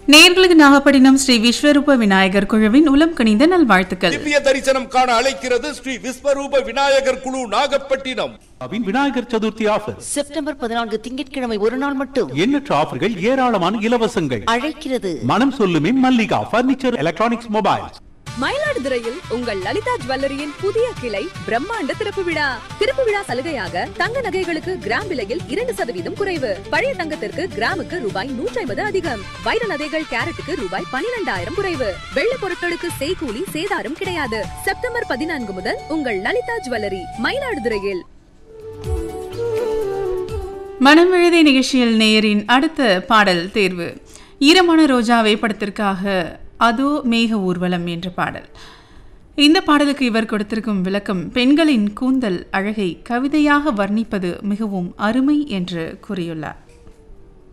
நேயர்களுக்கு நாகப்பட்டினம் ஸ்ரீ விஸ்வரூப விநாயகர் குழுவின் உளம் கனிந்த நல்வாழ்த்துக்கள். திவ்ய தரிசனம் காண அழைக்கிறது ஸ்ரீ விஸ்வரூப விநாயகர் குழு நாகப்பட்டினம். விநாயகர் சதுர்த்தி ஆஃபர் செப்டம்பர் 14 திங்கட்கிழமை ஒரு நாள் மட்டும். எண்ணற்ற ஆஃபர்கள், ஏராளமான இலவசங்கள் அழைக்கிறது மனம் சொல்லுமே மல்லிகா பர்னிச்சர், எலக்ட்ரானிக்ஸ், மொபைல்ஸ். மயிலாடுதுறையில் உங்கள் லலிதா ஜுவல்லரியின் புதிய கிளை பிரம்மாண்ட திறப்பு விழா சலுகையாக தங்க நகைகளுக்கு கிராம் விலையில் 2% குறைவு. பழைய தங்கத்திற்கு கிராமுக்கு ரூபாய் 150 அதிகம். வைர நகைகள் கேரட்டுக்கு ரூபாய் 12,000 குறைவு. வெள்ளி பொருட்களுக்கு செய்கூலி சேதாரம் கிடையாது. செப்டம்பர் 14 முதல் உங்கள் லலிதா ஜுவல்லரி மயிலாடுதுறையில். மனம் எழுதி நிகழ்ச்சியில் நேயரின் அடுத்த பாடல் தேர்வு ஈரமான ரோஜாவை படத்திற்காக அதோ மேக ஊர்வலம் என்ற பாடல். இந்த பாடலுக்கு இவர் கொடுத்திருக்கும் விளக்கம், பெண்களின் கூந்தல் அழகை கவிதையாக வர்ணிப்பது மிகவும் அருமை என்று கூறியுள்ளார்.